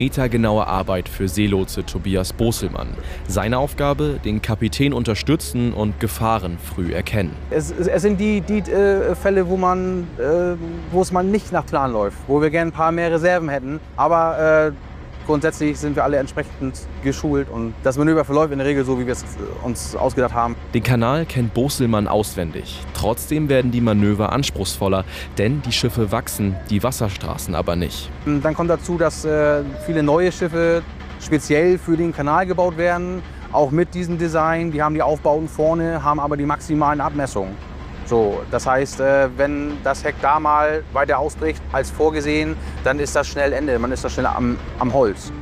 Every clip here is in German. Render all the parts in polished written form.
Metergenaue Arbeit für Seelotse Tobias Boselmann. Seine Aufgabe, den Kapitän unterstützen und Gefahren früh erkennen. Es sind die Fälle, wo es mal nicht nach Plan läuft, wo wir gerne ein paar mehr Reserven hätten. Aber grundsätzlich sind wir alle entsprechend geschult und das Manöver verläuft in der Regel so, wie wir es uns ausgedacht haben. Den Kanal kennt Boselmann auswendig. Trotzdem werden die Manöver anspruchsvoller, denn die Schiffe wachsen, die Wasserstraßen aber nicht. Dann kommt dazu, dass viele neue Schiffe speziell für den Kanal gebaut werden, auch mit diesem Design. Die haben die Aufbauten vorne, haben aber die maximalen Abmessungen. So, das heißt, wenn das Heck da mal weiter ausbricht als vorgesehen, dann ist das schnell Ende. Man ist da schnell am Holz.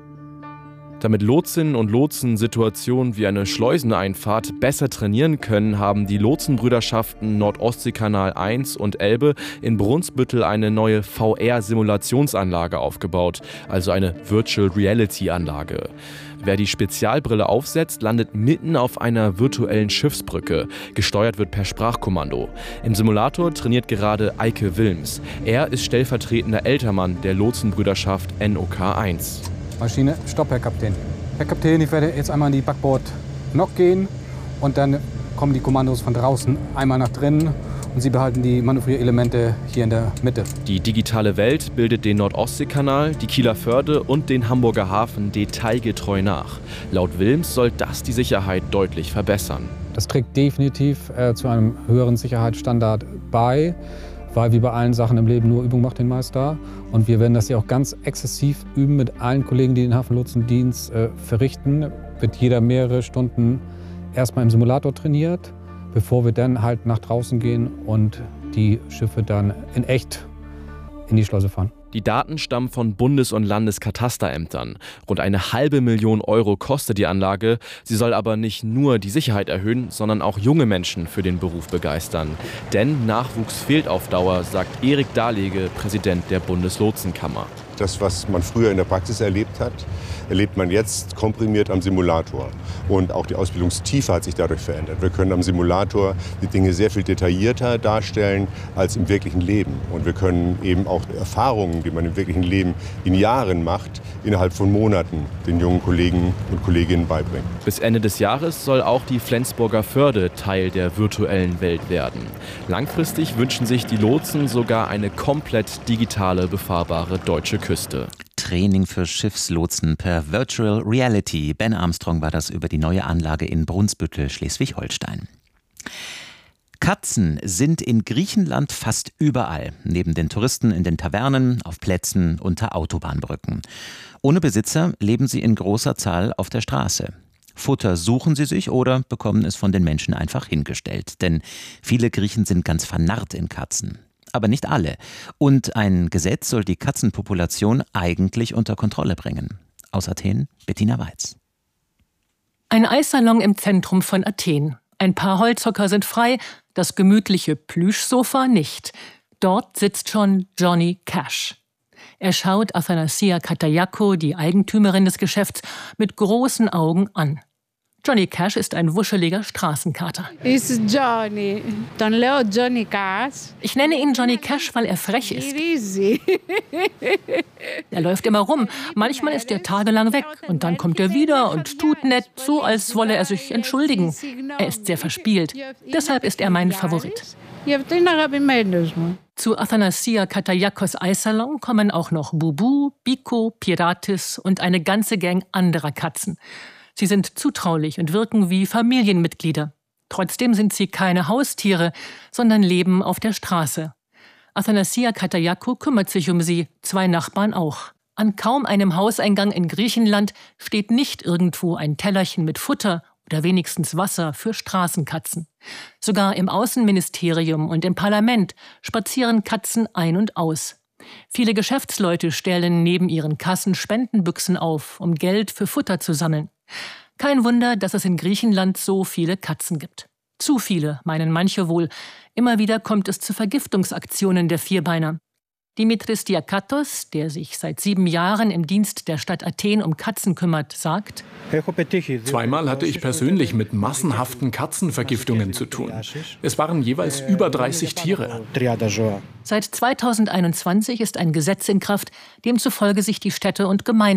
Damit Lotsinnen und Lotsen Situationen wie eine Schleuseneinfahrt besser trainieren können, haben die Lotsenbrüderschaften Nordostseekanal 1 und Elbe in Brunsbüttel eine neue VR-Simulationsanlage aufgebaut, also eine Virtual Reality-Anlage. Wer die Spezialbrille aufsetzt, landet mitten auf einer virtuellen Schiffsbrücke. Gesteuert wird per Sprachkommando. Im Simulator trainiert gerade Eike Wilms. Er ist stellvertretender Ältermann der Lotsenbrüderschaft NOK 1. Maschine, Stopp, Herr Kapitän. Herr Kapitän, ich werde jetzt einmal in die Backbord-Nock gehen und dann kommen die Kommandos von draußen einmal nach drinnen und Sie behalten die Manövrierelemente hier in der Mitte. Die digitale Welt bildet den Nordostseekanal, die Kieler Förde und den Hamburger Hafen detailgetreu nach. Laut Wilms soll das die Sicherheit deutlich verbessern. Das trägt definitiv zu einem höheren Sicherheitsstandard bei, weil wie bei allen Sachen im Leben nur Übung macht den Meister. Und wir werden das ja auch ganz exzessiv üben mit allen Kollegen, die den Hafenlotsendienst verrichten. Wird jeder mehrere Stunden erstmal im Simulator trainiert, bevor wir dann halt nach draußen gehen und die Schiffe dann in echt in die Schleuse fahren. Die Daten stammen von Bundes- und Landeskatasterämtern. Rund 500.000 Euro kostet die Anlage. Sie soll aber nicht nur die Sicherheit erhöhen, sondern auch junge Menschen für den Beruf begeistern. Denn Nachwuchs fehlt auf Dauer, sagt Erik Dahlege, Präsident der Bundeslotsenkammer. Das, was man früher in der Praxis erlebt hat, erlebt man jetzt komprimiert am Simulator. Und auch die Ausbildungstiefe hat sich dadurch verändert. Wir können am Simulator die Dinge sehr viel detaillierter darstellen als im wirklichen Leben. Und wir können eben auch Erfahrungen, die man im wirklichen Leben in Jahren macht, innerhalb von Monaten den jungen Kollegen und Kolleginnen beibringen. Bis Ende des Jahres soll auch die Flensburger Förde Teil der virtuellen Welt werden. Langfristig wünschen sich die Lotsen sogar eine komplett digitale, befahrbare deutsche Küste. Training für Schiffslotsen per Virtual Reality. Ben Armstrong war das über die neue Anlage in Brunsbüttel, Schleswig-Holstein. Katzen sind in Griechenland fast überall. Neben den Touristen in den Tavernen, auf Plätzen, unter Autobahnbrücken. Ohne Besitzer leben sie in großer Zahl auf der Straße. Futter suchen sie sich oder bekommen es von den Menschen einfach hingestellt. Denn viele Griechen sind ganz vernarrt in Katzen. Aber nicht alle. Und ein Gesetz soll die Katzenpopulation eigentlich unter Kontrolle bringen. Aus Athen, Bettina Weiz. Ein Eissalon im Zentrum von Athen. Ein paar Holzhocker sind frei, das gemütliche Plüschsofa nicht. Dort sitzt schon Johnny Cash. Er schaut Athanasia Katayako, die Eigentümerin des Geschäfts, mit großen Augen an. Johnny Cash ist ein wuscheliger Straßenkater. It's Johnny. Don Leo Johnny Cash. Ich nenne ihn Johnny Cash, weil er frech ist. Er läuft immer rum. Manchmal ist er tagelang weg und dann kommt er wieder und tut nett, so als wolle er sich entschuldigen. Er ist sehr verspielt. Deshalb ist er mein Favorit. Zu Athanasia Katayakos Eissalon kommen auch noch Bubu, Biko, Piratis und eine ganze Gang anderer Katzen. Sie sind zutraulich und wirken wie Familienmitglieder. Trotzdem sind sie keine Haustiere, sondern leben auf der Straße. Athanasia Katayako kümmert sich um sie, 2 Nachbarn auch. An kaum einem Hauseingang in Griechenland steht nicht irgendwo ein Tellerchen mit Futter oder wenigstens Wasser für Straßenkatzen. Sogar im Außenministerium und im Parlament spazieren Katzen ein und aus. Viele Geschäftsleute stellen neben ihren Kassen Spendenbüchsen auf, um Geld für Futter zu sammeln. Kein Wunder, dass es in Griechenland so viele Katzen gibt. Zu viele, meinen manche wohl. Immer wieder kommt es zu Vergiftungsaktionen der Vierbeiner. Dimitris Diakatos, der sich seit 7 Jahren im Dienst der Stadt Athen um Katzen kümmert, sagt: Zweimal hatte ich persönlich mit massenhaften Katzenvergiftungen zu tun. Es waren jeweils über 30 Tiere. Seit 2021 ist ein Gesetz in Kraft, demzufolge sich die Städte und Gemeinden